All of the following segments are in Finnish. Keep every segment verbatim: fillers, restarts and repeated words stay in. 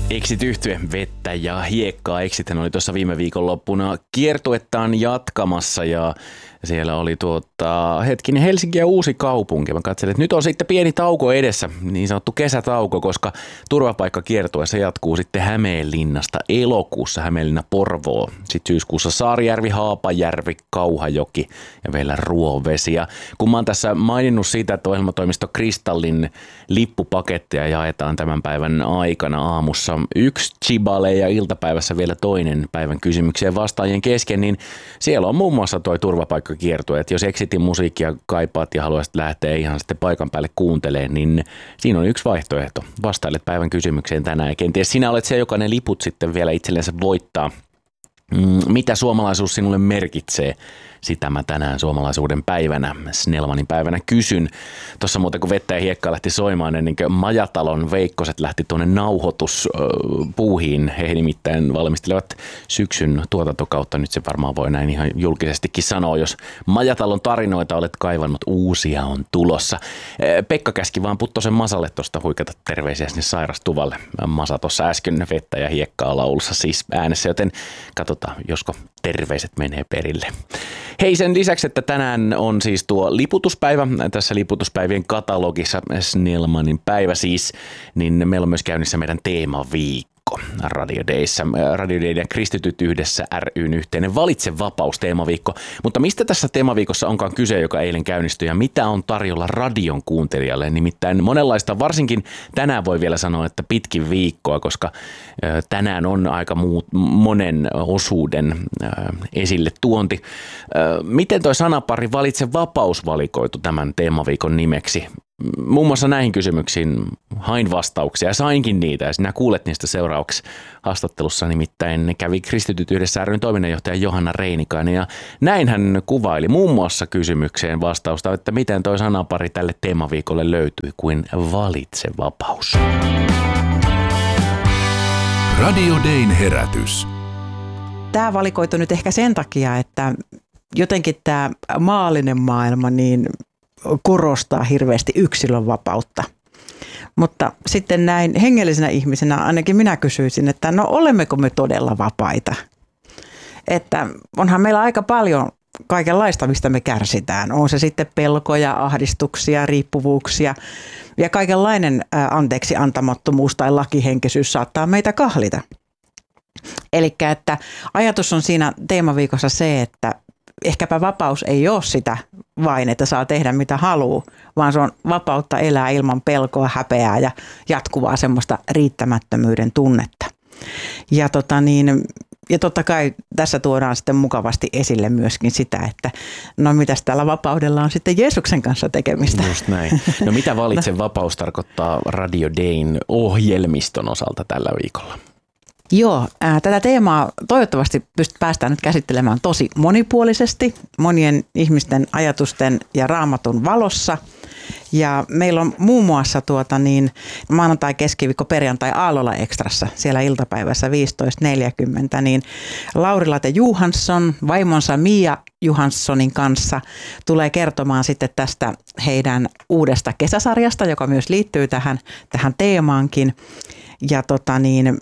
Exit yhtye vettä ja hiekkaa. Exithän oli tuossa viime viikonloppuna kiertuettaan jatkamassa ja siellä oli tuota, hetkinen Helsinki ja Uusikaupunki. Mä katselin, että nyt on sitten pieni tauko edessä, niin sanottu kesätauko, koska turvapaikkakiertueessa jatkuu sitten Hämeenlinnasta elokuussa Hämeenlinna Porvoo. Sitten syyskuussa Saarijärvi, Haapajärvi, Kauhajoki ja vielä Ruovesi. Ja kun mä oon tässä maininnut siitä, että ohjelmatoimisto Kristallin lippupaketteja jaetaan tämän päivän aikana aamussa yksi chibale ja iltapäivässä vielä toinen päivän kysymykseen vastaajien kesken, niin siellä on muun muassa toi turvapaikkakiertue, että jos Exitin musiikkia kaipaat ja haluaisit lähteä ihan sitten paikan päälle kuuntelemaan, niin siinä on yksi vaihtoehto. Vastailet päivän kysymykseen tänään ja kenties sinä olet se, joka ne liput sitten vielä itsellensä voittaa. Mitä suomalaisuus sinulle merkitsee? Sitä mä tänään suomalaisuuden päivänä, Snellmanin päivänä kysyn. Tuossa muuten kun vettä ja hiekkaa lähti soimaan, niin kuin Majatalon Veikkoset lähti tuonne nauhoituspuuhiin. He nimittäin valmistelevat syksyn tuotantokautta. Nyt se varmaan voi näin ihan julkisestikin sanoa, jos Majatalon tarinoita olet kaivannut, uusia on tulossa. Pekka käski vaan Puttosen Masalle tuosta huikata terveisiä sinne sairastuvalle. Masa tuossa äsken vettä ja hiekkaa laulussa siis äänessä, joten katsotaan, josko terveiset menee perille. Hei, sen lisäksi, että tänään on siis tuo liputuspäivä, tässä liputuspäivien katalogissa Snellmanin päivä siis, niin meillä on myös käynnissä meidän teemaviikko Radio Dayssä. Radio Day ja Kristityt yhdessä ry:n yhteinen Valitse vapaus -teemaviikko. Mutta mistä tässä teemaviikossa onkaan kyse, joka eilen käynnistyi, ja mitä on tarjolla radion kuuntelijalle? Nimittäin monenlaista, varsinkin tänään voi vielä sanoa, että pitkin viikkoa, koska tänään on aika muut, monen osuuden esille tuonti. Miten toi sanapari Valitse vapaus valikoitu tämän teemaviikon nimeksi? Muun muassa näihin kysymyksiin hain vastauksia ja sainkin niitä ja sinä kuulet niistä seuraavaksi haastattelussa, nimittäin kävi Kristityt yhdessä ry:n toiminnanjohtaja Johanna Reinikainen ja näin hän kuvaili muun muassa kysymykseen vastausta, että miten toi sanapari tälle teemaviikolle löytyi kuin Valitse vapaus. Radio Dayn herätys. Tämä valikoitu nyt ehkä sen takia, että jotenkin tämä maallinen maailma niin korostaa hirveästi yksilön vapautta. Mutta sitten näin hengellisenä ihmisenä ainakin minä kysyisin, että no olemmeko me todella vapaita? Että onhan meillä aika paljon kaikenlaista, mistä me kärsitään. On se sitten pelkoja, ahdistuksia, riippuvuuksia ja kaikenlainen anteeksi antamattomuus tai lakihenkisyys saattaa meitä kahlita. Eli että ajatus on siinä teemaviikossa se, että ehkäpä vapaus ei ole sitä vain, että saa tehdä mitä haluaa, vaan se on vapautta elää ilman pelkoa, häpeää ja jatkuvaa semmoista riittämättömyyden tunnetta. Ja, tota niin, ja totta kai tässä tuodaan sitten mukavasti esille myöskin sitä, että no mitäs tällä vapaudella on sitten Jeesuksen kanssa tekemistä. Just näin. No mitä Valitse no. vapaus tarkoittaa Radio Dayn ohjelmiston osalta tällä viikolla? Joo, ää, tätä teemaa toivottavasti pyst- päästään nyt käsittelemään tosi monipuolisesti, monien ihmisten ajatusten ja raamatun valossa. Ja meillä on muun muassa tuota niin, maanantai, keskiviikko, perjantai Aallola Extrassa siellä iltapäivässä viisitoista neljäkymmentä, niin Lauri-Late Johansson vaimonsa Mia Johanssonin kanssa tulee kertomaan sitten tästä heidän uudesta kesäsarjasta, joka myös liittyy tähän, tähän teemaankin. Ja tota niin,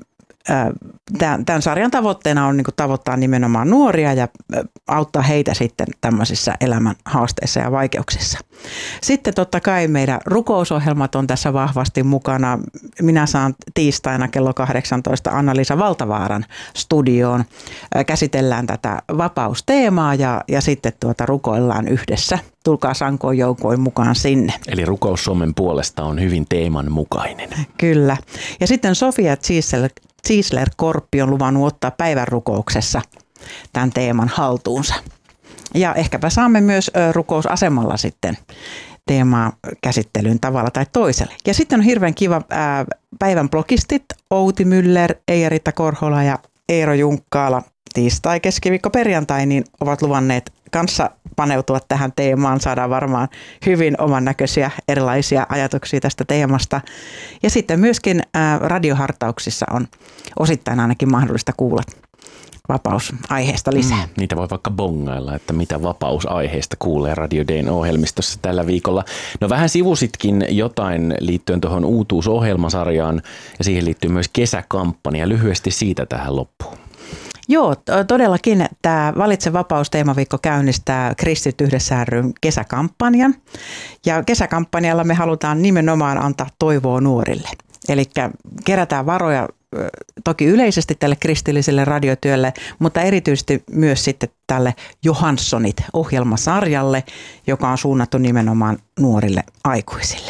Tämän sarjan tavoitteena on tavoittaa nimenomaan nuoria ja auttaa heitä sitten tämmöisissä elämän haasteissa ja vaikeuksissa. Sitten totta kai meidän rukousohjelmat on tässä vahvasti mukana. Minä saan tiistaina kello kahdeksantoista Anna-Liisa Valtavaaran studioon. Käsitellään tätä vapausteemaa ja, ja sitten tuota rukoillaan yhdessä. Tulkaa sankoin joukoin mukaan sinne. Eli rukous Suomen puolesta on hyvin teeman mukainen. Kyllä. Ja sitten Sofia Ziesel Ziesler-Korppi on luvannut ottaa päivän rukouksessa tämän teeman haltuunsa. Ja ehkäpä saamme myös rukousasemalla sitten teemaa käsittelyyn tavalla tai toisella. Ja sitten on hirveän kiva ää, päivän blogistit Outi Müller, Eija-Riitta Korhola ja Eero Junkkaala tiistai, keskiviikko, perjantai, niin ovat luvanneet kanssa paneutua tähän teemaan. Saadaan varmaan hyvin oman näköisiä erilaisia ajatuksia tästä teemasta. Ja sitten myöskin ää, radiohartauksissa on osittain ainakin mahdollista kuulla vapausaiheesta lisää. Mm, niitä voi vaikka bongailla, että mitä vapausaiheesta kuulee Radio Dayn ohjelmistossa tällä viikolla. No vähän sivusitkin jotain liittyen tuohon uutuusohjelmasarjaan ja siihen liittyy myös kesäkampanja. Lyhyesti siitä tähän loppuun. Joo, todellakin tämä Valitse vapaus -teemaviikko käynnistää Kristityt yhdessä ry:n kesäkampanjan. Ja kesäkampanjalla me halutaan nimenomaan antaa toivoa nuorille. Eli kerätään varoja toki yleisesti tälle kristilliselle radiotyölle, mutta erityisesti myös sitten tälle Johanssonit-ohjelmasarjalle, joka on suunnattu nimenomaan nuorille aikuisille.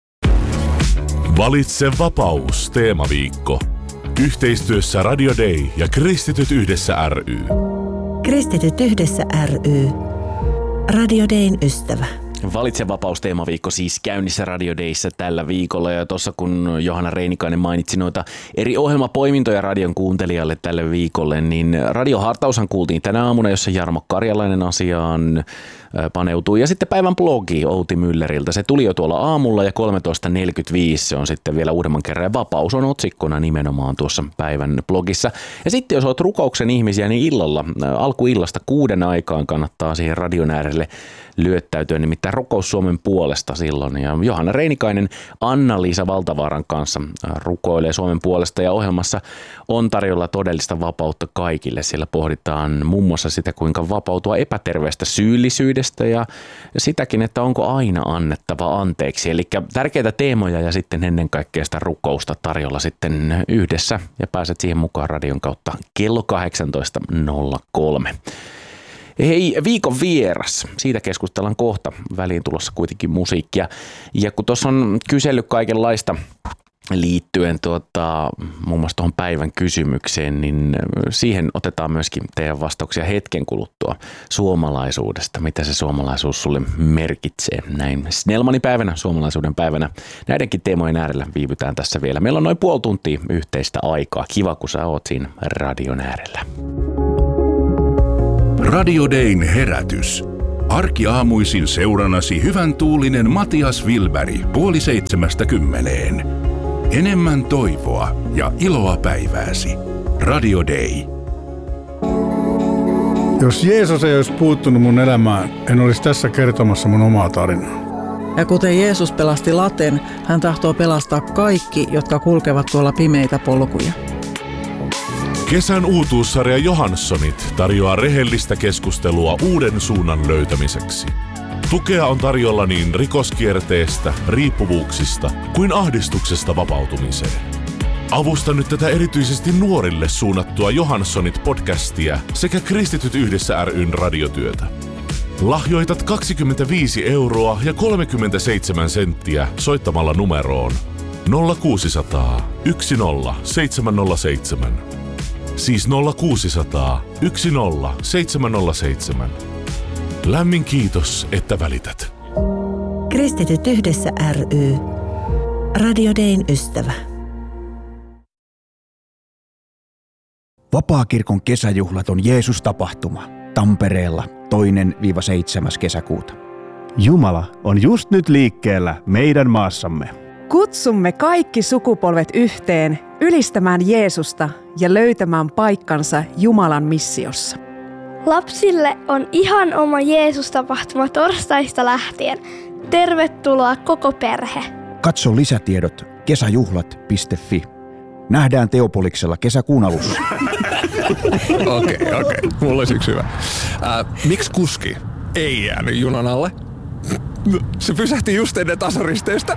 Valitse vapaus -teemaviikko. Yhteistyössä Radio Day ja Kristityt yhdessä ry. Kristityt yhdessä ry. Radio Dayn ystävä. Valitse vapaus -teemaviikko siis käynnissä Radio Dayssä tällä viikolla, ja tuossa kun Johanna Reinikainen mainitsi noita eri ohjelmapoimintoja radion kuuntelijalle tälle viikolle, niin radiohartaushan kuultiin tänä aamuna, jossa Jarmo Karjalainen asiaan paneutui, ja sitten päivän blogi Outi Mülleriltä. Se tuli jo tuolla aamulla ja kolmetoista neljäkymmentäviisi se on sitten vielä uudemman kerran, ja vapaus on otsikkona nimenomaan tuossa päivän blogissa. Ja sitten jos olet rukouksen ihmisiä, niin illalla, alkuillasta kuuden aikaan kannattaa siihen radion äärelle lyöttäytyä, nimittäin Rukous Suomen puolesta silloin. Ja Johanna Reinikainen Anna-Liisa Valtavaaran kanssa rukoilee Suomen puolesta, ja ohjelmassa on tarjolla todellista vapautta kaikille. Siellä pohditaan muun muassa sitä, kuinka vapautua epäterveestä syyllisyydestä ja sitäkin, että onko aina annettava anteeksi. Eli tärkeitä teemoja ja sitten ennen kaikkea sitä rukousta tarjolla sitten yhdessä, ja pääset siihen mukaan radion kautta kello kahdeksantoista nolla kolme. Hei, viikon vieras. Siitä keskustellaan kohta. Väliin tulossa kuitenkin musiikkia. Ja kun tuossa on kysellyt kaikenlaista liittyen tuota, muun muassa tuohon päivän kysymykseen, niin siihen otetaan myöskin teidän vastauksia hetken kuluttua suomalaisuudesta. Mitä se suomalaisuus sulle merkitsee näin Snellmanin päivänä, suomalaisuuden päivänä. Näidenkin teemojen äärellä viivytään tässä vielä. Meillä on noin puoli tuntia yhteistä aikaa. Kiva, kun sä oot siinä radion äärellä. Radio Dayn herätys. Arkiaamuisin seurannasi hyvän tuulinen Matias Wilberg puoli seitsemästä kymmeneen. Enemmän toivoa ja iloa päivääsi. Radio Day. Jos Jeesus ei olisi puuttunut mun elämään, en olisi tässä kertomassa mun omaa tarinaa. Ja kuten Jeesus pelasti laten, hän tahtoo pelastaa kaikki, jotka kulkevat tuolla pimeitä polkuja. Kesän uutuussarja Johanssonit tarjoaa rehellistä keskustelua uuden suunnan löytämiseksi. Tukea on tarjolla niin rikoskierteestä, riippuvuuksista kuin ahdistuksesta vapautumiseen. Avusta nyt tätä erityisesti nuorille suunnattua Johanssonit-podcastia sekä Kristityt yhdessä ry:n radiotyötä. Lahjoitat kaksikymmentäviisi euroa ja kolmekymmentäseitsemän senttiä soittamalla numeroon nolla kuusisataa yksi nolla seitsemän nolla seitsemän. Siis nolla kuusisataa yksi nolla seitsemän nolla seitsemän. Lämmin kiitos, että välität. Kristityt yhdessä ry. Radio Dayn ystävä. Vapaakirkon kesäjuhlat on Jeesus-tapahtuma Tampereella toinen seitsemäs kesäkuuta. Jumala on just nyt liikkeellä meidän maassamme. Kutsumme kaikki sukupolvet yhteen ylistämään Jeesusta ja löytämään paikkansa Jumalan missiossa. Lapsille on ihan oma Jeesus-tapahtuma torstaista lähtien. Tervetuloa koko perhe. Katso lisätiedot kesäjuhlat piste fi. Nähdään Teopoliksella kesäkuun alussa. Okei, okei. Okay, okay. Mulla olisi yksi hyvä. Äh, miksi kuski ei jäänyt junan alle? Se pysähti just ennen tasoristeystä.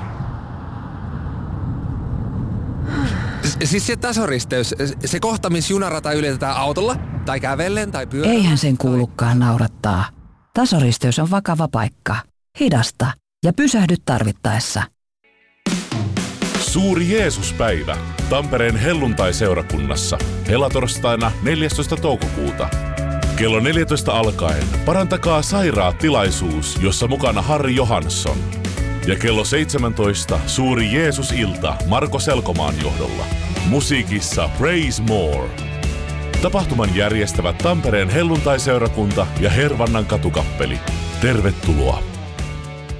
Siis se tasoristeys, se kohta, missä junarata ylitetään autolla, tai kävellen, tai pyörällä. Eihän sen kuulukaan naurattaa. Tasoristeys on vakava paikka. Hidasta ja pysähdy tarvittaessa. Suuri Jeesuspäivä Tampereen helluntai-seurakunnassa helatorstaina neljästoista toukokuuta. Kello neljätoista alkaen parantakaa sairaat tilaisuus, jossa mukana Harri Johansson. Ja kello seitsemäntoista suuri Jeesus-ilta Marko Selkomaan johdolla. Musiikissa Praise More. Tapahtuman järjestävät Tampereen helluntai-seurakunta ja Hervannan katukappeli. Tervetuloa!